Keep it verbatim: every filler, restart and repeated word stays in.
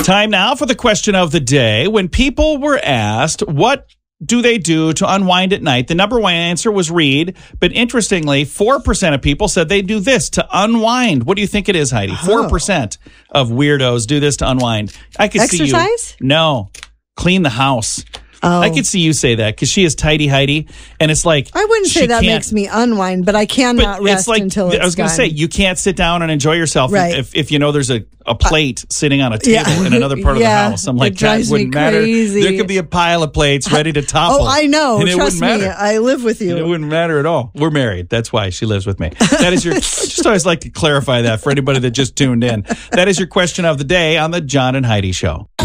Time now for the question of the day. When people were asked, what do they do to unwind at night? The number one answer was read. But interestingly, four percent of people said they do this to unwind. What do you think it is, Heidi? four percent of weirdos do this to unwind. I could see you. Exercise? No. Clean the house. Oh. I could see you say that because she is tidy Heidi, and it's like I wouldn't say she that can't- makes me unwind, but I cannot but rest it's like until it's I was going to gone. say you can't sit down and enjoy yourself Right. if, if you know there's a, a plate sitting on a table Yeah. in another part of Yeah. the house. I'm It like that drives me wouldn't matter. crazy. There could be a pile of plates ready to topple. Oh, I know. and it Trust wouldn't me. matter. I live with And it you. wouldn't matter at all. We're married. That's why she lives with me. That is your. I just always like to clarify that for anybody that just tuned in. That is your question of the day on the John and Heidi Show.